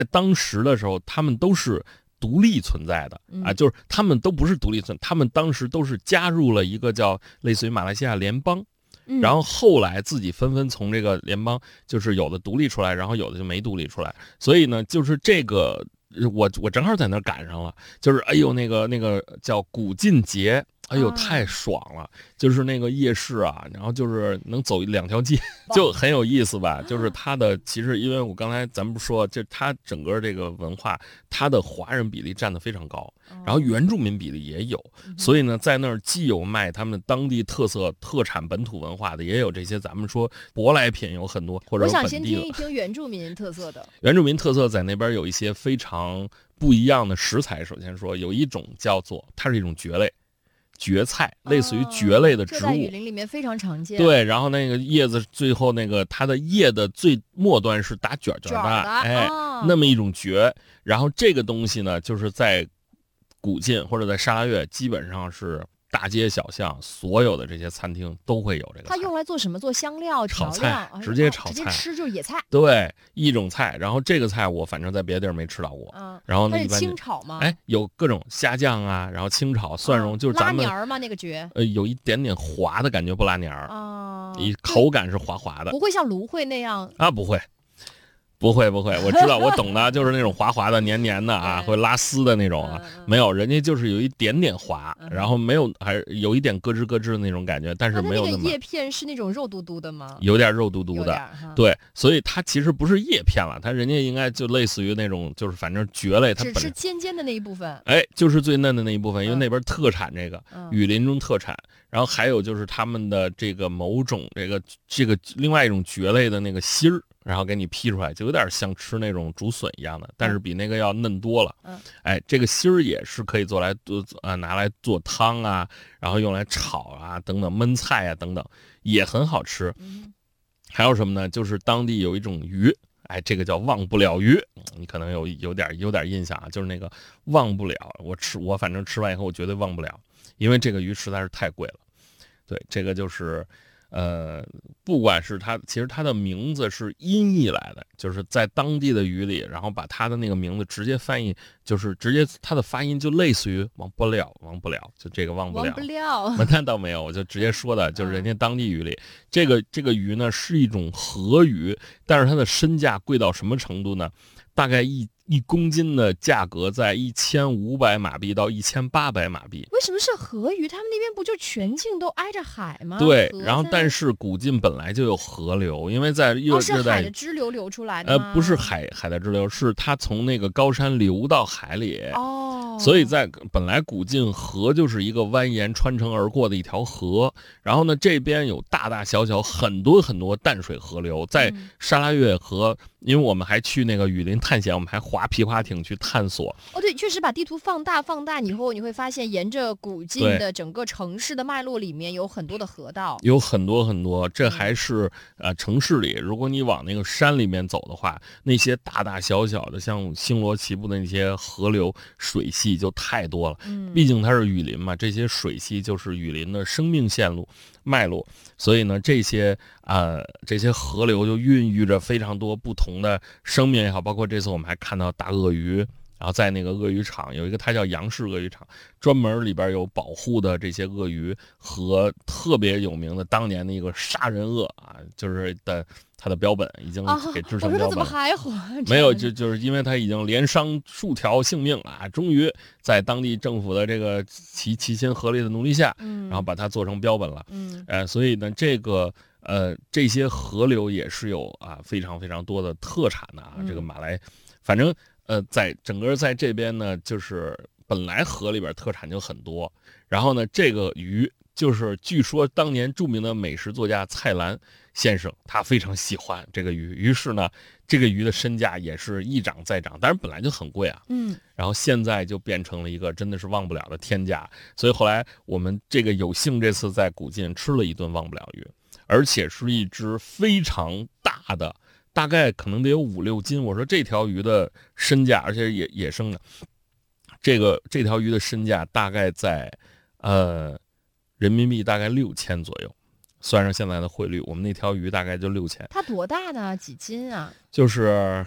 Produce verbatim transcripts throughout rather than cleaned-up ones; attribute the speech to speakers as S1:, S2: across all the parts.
S1: 当时的时候，他们都是独立存在的啊，就是他们都不是独立存，他们当时都是加入了一个叫类似于马来西亚联邦。然后后来自己纷纷从这个联邦，就是有的独立出来，然后有的就没独立出来。所以呢，就是这个我我正好在那儿赶上了，就是哎呦那个那个叫古晋节。哎呦，太爽了！就是那个夜市啊，然后就是能走两条街，就很有意思吧。就是它的，其实因为我刚才咱们不说，就它整个这个文化，它的华人比例占得非常高，然后原住民比例也有，所以呢，在那儿既有卖他们当地特色特产本土文化的，也有这些咱们说舶来品有很多，或者
S2: 我想先听一听原住民特色的。
S1: 原住民特色在那边有一些非常不一样的食材。首先说，有一种叫做，它是一种蕨类。蕨菜，类似于蕨类的植物，
S2: 这在雨林里面非常常见。
S1: 对，然后那个叶子最后那个它的叶的最末端是打卷卷的，哎，
S2: 哦、
S1: 那么一种蕨。然后这个东西呢，就是在古晋或者在沙拉越，基本上是大街小巷所有的这些餐厅都会有这个菜。
S2: 它用来做什么？做香料、
S1: 炒菜，直
S2: 接
S1: 炒菜，
S2: 直接吃就是野菜。
S1: 对，一种菜。然后这个菜我反正在别的地儿没吃到过。
S2: 嗯，
S1: 然后呢，一般
S2: 清炒吗？
S1: 哎，有各种虾酱啊，然后清炒、蒜蓉，
S2: 哦、
S1: 就是咱们
S2: 拉黏儿吗？那个蕨，
S1: 呃，有一点点滑的感觉，不拉黏儿
S2: 啊，
S1: 你口感是滑滑的，
S2: 不会像芦荟那样
S1: 啊，不会。不会不会，我知道我懂的，就是那种滑滑的、黏黏的啊，会拉丝的那种啊。没有，人家就是有一点点滑，然后没有，还有一点咯吱咯吱的那种感觉，但是没有那么。
S2: 那个叶片是那种肉嘟嘟的吗？
S1: 有点肉嘟嘟的，对，所以它其实不是叶片了，它人家应该就类似于那种，就是反正蕨类，它
S2: 只是尖尖的那一部分。
S1: 哎，就是最嫩的那一部分，因为那边特产这个，雨林中特产。然后还有就是他们的这个某种这个这个另外一种蕨类的那个芯儿，然后给你劈出来，就有点像吃那种竹笋一样的，但是比那个要嫩多了。
S2: 嗯，
S1: 哎，这个芯儿也是可以做来做啊，拿来做汤啊，然后用来炒啊等等，焖菜啊等等，也很好吃。
S2: 嗯，
S1: 还有什么呢？就是当地有一种鱼。哎，这个叫忘不了鱼，你可能有有点有点印象啊，就是那个忘不了。我吃我反正吃完以后，我绝对忘不了，因为这个鱼实在是太贵了。对，这个就是，呃，不管是它，其实它的名字是音译来的，就是在当地的语里，然后把它的那个名字直接翻译，就是直接它的发音就类似于忘不了，忘不了，就这个忘不了。
S2: 忘不了，
S1: 那倒没有，我就直接说的，就是人家当地语里，这个这个鱼呢是一种河鱼，但是它的身价贵到什么程度呢？大概一一公斤的价格在一千五百马币到一千八百马币。
S2: 为什么是河鱼？他们那边不就全境都挨着海吗？
S1: 对，然后但是古晋本来就有河流，因为在热
S2: 热带、哦、
S1: 是海
S2: 的支流流出来的
S1: 呃，不是海海的支流，是它从那个高山流到海里。
S2: 哦，
S1: 所以在本来古晋河就是一个蜿蜒穿城而过的一条河，然后呢这边有大大小小很多很多淡水河流，在沙拉越河。嗯，因为我们还去那个雨林探险，我们还划皮划艇去探索。
S2: 哦，对，确实把地图放大放大以后，你会发现沿着古晋的整个城市的脉络里面有很多的河道，
S1: 有很多很多。这还是、嗯、呃城市里，如果你往那个山里面走的话，那些大大小小的像星罗棋布的那些河流水系就太多了。
S2: 嗯，
S1: 毕竟它是雨林嘛，这些水系就是雨林的生命线路脉络，所以呢，这些呃这些河流就孕育着非常多不同的生命也好，包括这次我们还看到大鳄鱼，然后在那个鳄鱼场有一个它叫杨氏鳄鱼场，专门里边有保护的这些鳄鱼和特别有名的当年的一个杀人鳄啊，就是的它的标本已经给制成标本了。啊、我说它
S2: 怎么还活？
S1: 没有，就就是因为它已经连伤数条性命啊，终于在当地政府的这个齐齐心合力的努力下，
S2: 嗯，
S1: 然后把它做成标本了。
S2: 嗯，
S1: 呃，所以呢，这个呃这些河流也是有啊非常非常多的特产的啊，
S2: 嗯、
S1: 这个马来，反正呃在整个在这边呢，就是本来河里边特产就很多，然后呢，这个鱼。就是据说当年著名的美食作家蔡澜先生，他非常喜欢这个鱼，于是呢，这个鱼的身价也是一涨再涨，但是本来就很贵啊，
S2: 嗯，
S1: 然后现在就变成了一个真的是忘不了的天价，所以后来我们这个有幸这次在古晋吃了一顿忘不了鱼，而且是一只非常大的，大概可能得有五六斤。我说这条鱼的身价，而且野野生的，这个这条鱼的身价大概在呃。人民币大概六千左右，算上现在的汇率，我们那条鱼大概就六千。
S2: 它多大呢？几斤啊？
S1: 就是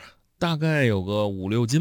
S1: 大概有个五六斤